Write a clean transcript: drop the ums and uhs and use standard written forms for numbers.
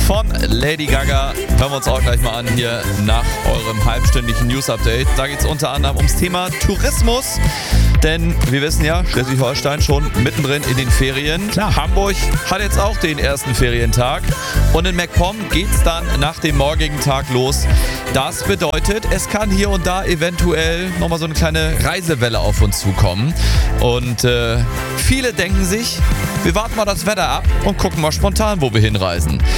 von Lady Gaga. Hören wir uns auch gleich mal an hier nach eurem halbstündigen News-Update. Da geht es unter anderem ums Thema Tourismus. Denn wir wissen ja, Schleswig-Holstein schon mittendrin in den Ferien. Klar. Hamburg hat jetzt auch den ersten Ferientag. Und in MacPom geht's dann nach dem morgigen Tag los. Das bedeutet, es kann hier und da eventuell nochmal so eine kleine Reisewelle auf uns zukommen. Und viele denken sich, wir warten mal das Wetter ab und gucken mal spontan, wo wir hinreisen.